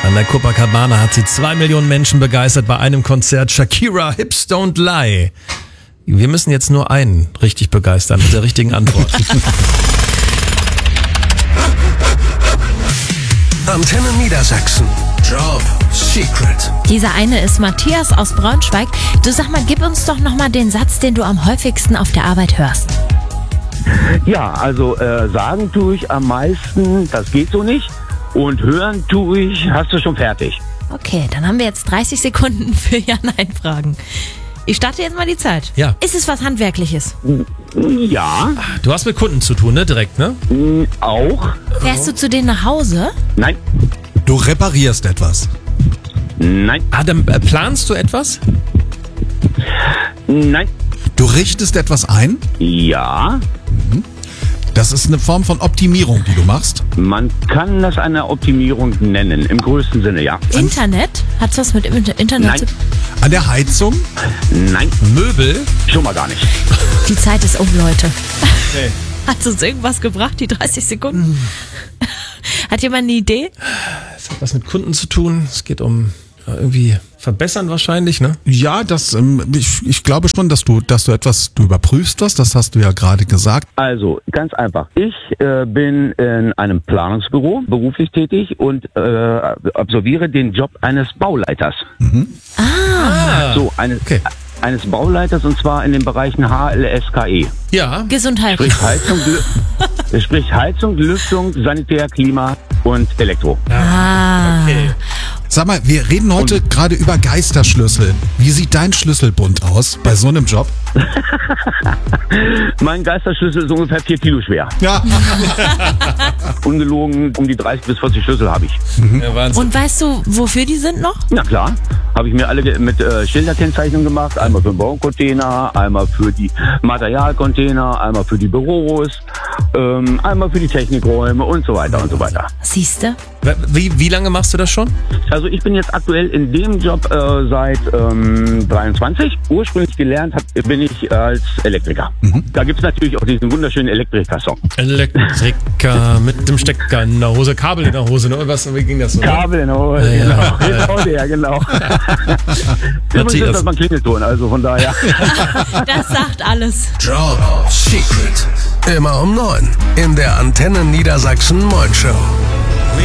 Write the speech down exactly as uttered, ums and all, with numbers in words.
An der Copacabana hat sie zwei Millionen Menschen begeistert bei einem Konzert. Shakira, Hips Don't Lie. Wir müssen jetzt nur einen richtig begeistern mit der richtigen Antwort. Antenne Niedersachsen. Job Secret. Dieser eine ist Matthias aus Braunschweig. Du sag mal, gib uns doch nochmal den Satz, den du am häufigsten auf der Arbeit hörst. Ja, also äh, sagen tue ich am meisten, das geht so nicht. Und hören tue ich, hast du schon fertig. Okay, dann haben wir jetzt dreißig Sekunden für Ja-Nein-Fragen. Ich starte jetzt mal die Zeit. Ja. Ist es was Handwerkliches? Ja. Du hast mit Kunden zu tun, ne? Direkt, ne? Auch. Fährst du zu denen nach Hause? Nein. Du reparierst etwas. Nein. Ah, dann äh, planst du etwas? Nein. Du richtest etwas ein. Ja. Das ist eine Form von Optimierung, die du machst. Man kann das eine Optimierung nennen, im größten Sinne, ja. Internet? Hat's was mit Inter- Internet Nein. zu tun? An der Heizung. Nein. Möbel? Schon mal gar nicht. Die Zeit ist um, Leute. Nee. Hat uns irgendwas gebracht, die dreißig Sekunden? Hat jemand eine Idee? Es hat was mit Kunden zu tun. Es geht um ja, irgendwie verbessern wahrscheinlich, ne? Ja, das, ähm, ich, ich glaube schon, dass du, dass du etwas, du überprüfst das, das hast du ja gerade gesagt. Also, ganz einfach. Ich äh, bin in einem Planungsbüro beruflich tätig und äh, absolviere den Job eines Bauleiters. Ah, So, eines, Okay. eines Bauleiters, und zwar in den Bereichen H L S K E. Ja. Gesundheit. Sprich Heizung, Lü- sprich Heizung, Lüftung, Sanitär, Klima und Elektro. Ah. Okay. Sag mal, wir reden heute gerade über Geisterschlüssel. Wie sieht dein Schlüsselbund aus bei so einem Job? Mein Geisterschlüssel ist ungefähr vier Kilo schwer. Ja. Ungelogen, um die dreißig bis vierzig Schlüssel habe ich. Ja, Wahnsinn. Und weißt du, wofür die sind noch? Na klar, habe ich mir alle ge- mit äh, Schilderkennzeichnung gemacht. Einmal für den Baucontainer, einmal für die Materialcontainer, einmal für die Büros, ähm, einmal für die Technikräume und so weiter und so weiter. Siehste? Wie, wie lange machst du das schon? Also ich bin jetzt aktuell in dem Job äh, seit ähm, dreiundzwanzig. Ursprünglich gelernt hab, bin ich als Elektriker. Da gibt's natürlich auch diesen wunderschönen Elektriker-Song. Elektriker mit dem Stecker in der Hose, Kabel in der Hose, ne? Was, wie ging das so? Kabel in der Hose, Ja, genau. ja. Genau der, genau. Übrigens Matthias. ist das mal ein Klingelton, also von daher. Das sagt alles. Job Secret. Immer um neun in der Antenne Niedersachsen Morning Show.